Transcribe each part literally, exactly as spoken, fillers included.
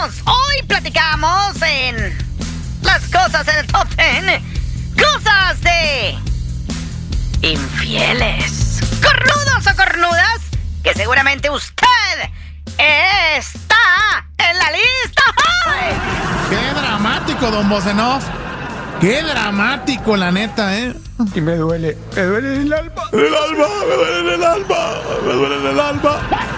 Hoy platicamos en las cosas en el top diez. Cosas de infieles. Cornudos o cornudas, que seguramente usted está en la lista. ¡Ay! Qué dramático, don Bocenov. Qué dramático, la neta, ¿eh? Y me duele, me duele en el alma. En el alma, me duele en el alma, me duele en el alma.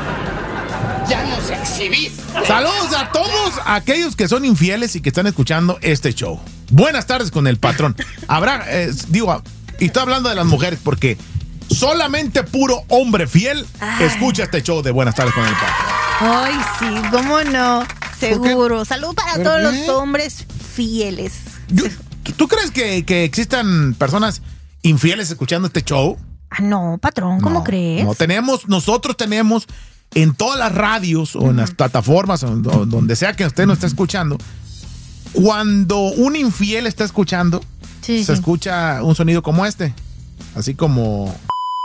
Ya nos exhibiste. Saludos a todos aquellos que son infieles y que están escuchando este show. Buenas tardes con el patrón. Habrá, eh, digo, y estoy hablando de las mujeres porque solamente puro hombre fiel Ay. escucha este show de Buenas tardes con el patrón. Ay, sí, cómo no. Seguro. Salud para ¿Por todos qué? los hombres fieles. Yo- ¿Tú crees que, que existan personas infieles escuchando este show? Ah, no, patrón, ¿cómo No, crees? No, tenemos, nosotros tenemos en todas las radios o en las plataformas o, o donde sea que usted nos esté escuchando, cuando un infiel está escuchando, Sí, se sí. escucha un sonido como este, así como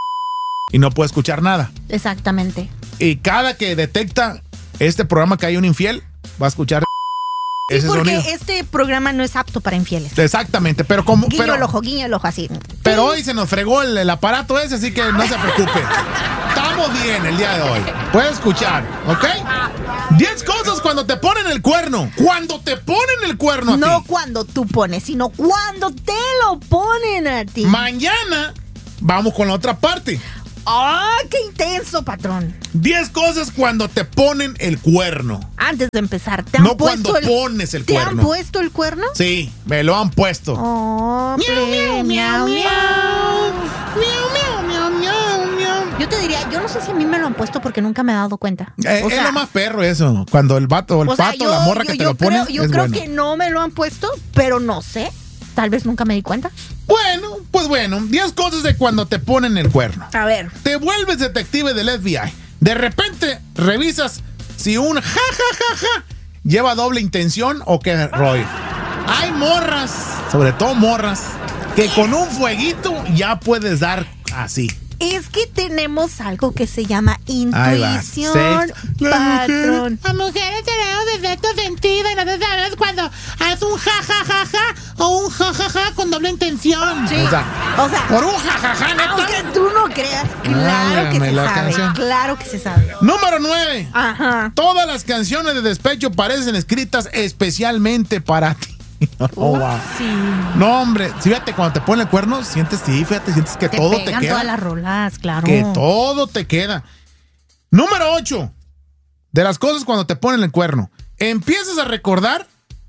y no puede escuchar nada. Exactamente. Y cada que detecta este programa que hay un infiel, va a escuchar Sí, ese porque sonido. este programa no es apto para infieles. Exactamente, pero como Guiño pero, el ojo, guiño el ojo, así. pero hoy se nos fregó el, el aparato ese, así que no se preocupe. Estamos bien el día de hoy. Puede escuchar, ¿ok? diez cosas cuando te ponen el cuerno. Cuando te ponen el cuerno a No ti. cuando tú pones, sino cuando te lo ponen a ti. Mañana vamos con la otra parte. ¡Ah, qué intenso, patrón! diez cosas cuando te ponen el cuerno. Antes de empezar, ¿te han No puesto cuando el pones el ¿Te cuerno. han puesto el cuerno? Sí, me lo han puesto. Oh, ple- miau, miau. Miau, miau, miau, miau. Yo te diría, yo no sé si a mí me lo han puesto porque nunca me he dado cuenta. Eh, O es sea, lo más perro eso. Cuando el vato o el o sea, pato, yo- la morra yo- que te yo lo pone. creo- Yo es creo bueno. que no me lo han puesto, pero no sé. Tal vez nunca me di cuenta. Bueno, pues bueno, diez cosas de cuando te ponen el cuerno. A ver. Te vuelves detective del F B I. De repente revisas si un ja ja ja ja lleva doble intención o qué rollo. Hay morras, sobre todo morras, que con un fueguito ya puedes dar así. Es que tenemos algo que se llama Ahí va. intuición, Sí. La patrón. Las mujeres tenemos defecto sentido y nosotros sabemos cuando haces un ja ja ja ja o un ja ja ja con doble intención. Sí. O sea, O sea, por un ja ja ja, neta. aunque tú no creas, claro que Válgame se la sabe. canción. Claro que se sabe. Número nueve. Ajá. Todas las canciones de despecho parecen escritas especialmente para ti. Oh, wow. Sí. No, hombre, fíjate, cuando te ponen el cuerno, sientes, sí, fíjate, sientes que Te todo te pegan queda. todas las rolas, claro. Que todo te queda. Número ocho. De las cosas cuando te ponen el cuerno. Empiezas a recordar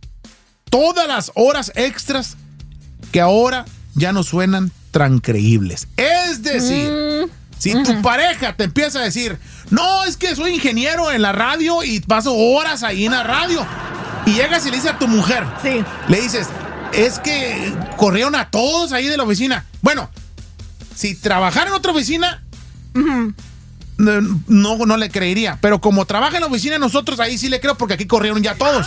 todas las horas extras que ahora ya no suenan tan creíbles. Es decir, Mm, si tu pareja te empieza a decir, no, es que soy ingeniero en la radio y paso horas ahí en la radio. Y llegas y le dices a tu mujer, sí. le dices, es que corrieron a todos ahí de la oficina. Bueno, si trabajara en otra oficina, Ujú. no, no, no le creería. Pero como trabaja en la oficina, nosotros ahí sí le creo porque aquí corrieron ya todos.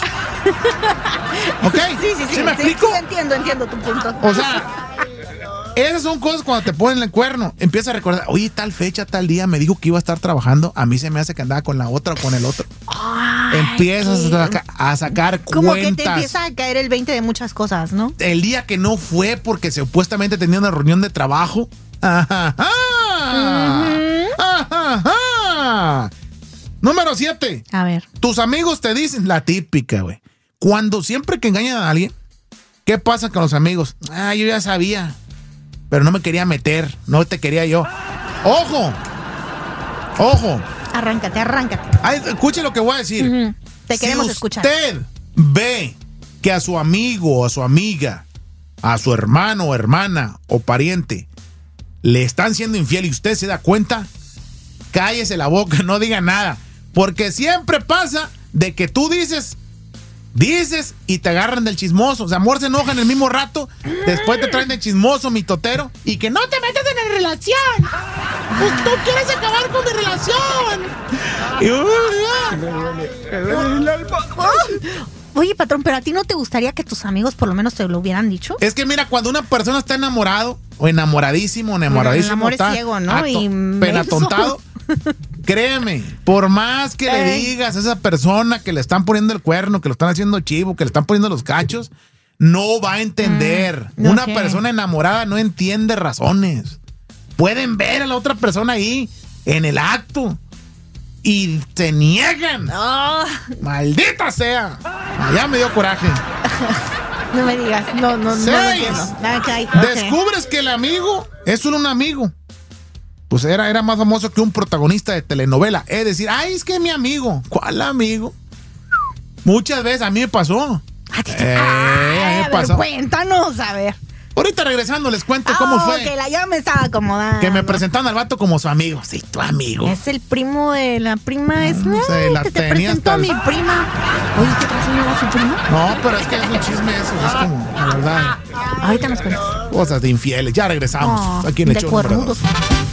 ¿Ok? Sí, sí, sí. ¿Sí me sí, explico? sí, entiendo, entiendo tu punto. O sea, esas son cosas cuando te ponen el cuerno. Empieza a recordar, oye, tal fecha, tal día me dijo que iba a estar trabajando. A mí se me hace que andaba con la otra o con el otro. Ay, Empiezas qué- a, saca- a sacar Como que te cuentas. empieza a caer el veinte de muchas cosas, ¿no? El día que no fue porque supuestamente tenía una reunión de trabajo. Ajá. Ajá. Ajá. Número siete. A ver. Tus amigos te dicen la típica, güey. Cuando siempre que engañan a alguien, ¿qué pasa con los amigos? Ah, yo ya sabía, pero no me quería meter, no te quería yo. ¡Ojo! ¡Ojo! Arráncate, arráncate. Ay, escuche lo que voy a decir. Ujú. Te queremos si escuchar. usted ve que a su amigo o a su amiga, a su hermano o hermana o pariente le están siendo infiel y usted se da cuenta, cállese la boca, no diga nada. Porque siempre pasa de que tú dices, dices y te agarran del chismoso. O sea, amor se enoja en el mismo rato, después te traen de chismoso, mitotero, y que no te metas en la relación. Pues tú quieres acabar con mi relación. Y, uy, ah. Me duele, me duele el alma. Oye, patrón, pero a ti no te gustaría que tus amigos por lo menos te lo hubieran dicho. Es que mira, cuando una persona está enamorado o enamoradísimo, enamoradísimo, el amor es está ciego, ¿no? ato- Y menso. penatontado, créeme, por más que le Ey. digas a esa persona que le están poniendo el cuerno, que lo están haciendo chivo, que le están poniendo los cachos, no va a entender. Mm, Una ok. persona enamorada no entiende razones. Pueden ver a la otra persona ahí en el acto y se niegan. Oh, ¡Maldita sea! Ah, ya me dio coraje. no me digas. No, no, no. Seis. No entiendo. Ok, ok. Descubres que el amigo es solo un amigo. Pues era, era más famoso que un protagonista de telenovela. Es decir, ay, es que es mi amigo. ¿Cuál amigo? Muchas veces a mí me pasó. A ti te- Eh, Ay, a mí me a ver, pasó. cuéntanos, a ver. Ahorita regresando les cuento cómo Ah, fue que la ya me estaba acomodando. que me presentaron al vato como su amigo. Sí, tu amigo. Es el primo de la prima. Es No sé, Ay, la que te tenía presentó hasta a el- mi prima. Oye, ¿qué tal si no era su prima? No, pero es que es un chisme eso. Es como, la verdad, Ahorita nos cuentas. cosas de infieles. Ya regresamos. Oh, Aquí en el de show número dos. cuernudos.